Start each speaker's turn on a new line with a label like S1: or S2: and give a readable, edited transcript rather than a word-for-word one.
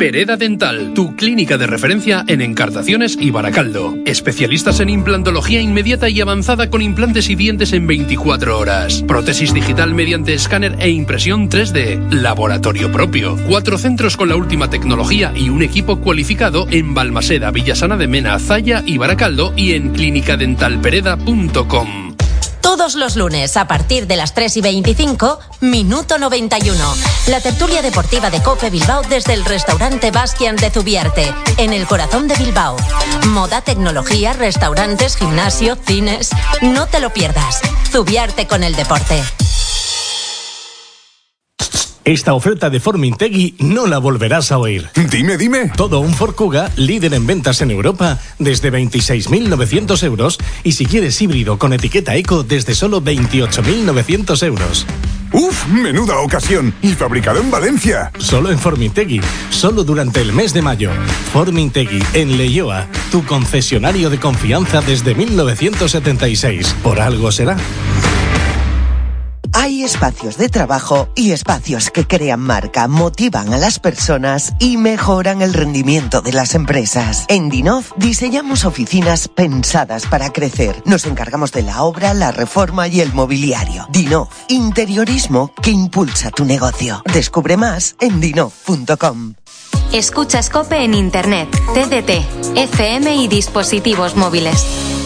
S1: Pereda Dental, tu clínica de referencia en encartaciones y Baracaldo. Especialistas en implantología inmediata y avanzada con implantes y dientes en 24 horas. Prótesis digital mediante escáner e impresión 3D. Laboratorio propio. 4 centros con la última tecnología y un equipo cualificado en Balmaseda, Villasana de Mena, Zaya y Baracaldo y en clinicadentalpereda.com.
S2: Todos los lunes, a partir de las 3:25, Minuto 91. La tertulia deportiva de COPE Bilbao desde el restaurante Baskian de Zubiarte, en el corazón de Bilbao. Moda, tecnología, restaurantes, gimnasio, cines. No te lo pierdas. Zubiarte con el deporte.
S3: Esta oferta de Formintegui no la volverás a oír.
S4: Dime.
S3: Todo un Ford Kuga, líder en ventas en Europa, desde 26.900 euros. Y si quieres híbrido con etiqueta eco, desde solo 28.900 euros.
S4: ¡Uf! ¡Menuda ocasión! Y fabricado en Valencia.
S3: Solo en Formintegui. Solo durante el mes de mayo. Formintegui, en Leioa. Tu concesionario de confianza desde 1976. Por algo será.
S5: Hay espacios de trabajo y espacios que crean marca, motivan a las personas y mejoran el rendimiento de las empresas. En Dinov diseñamos oficinas pensadas para crecer. Nos encargamos de la obra, la reforma y el mobiliario. Dinov, interiorismo que impulsa tu negocio. Descubre más en dinov.com.
S6: Escuchas COPE en Internet, TDT, FM y dispositivos móviles.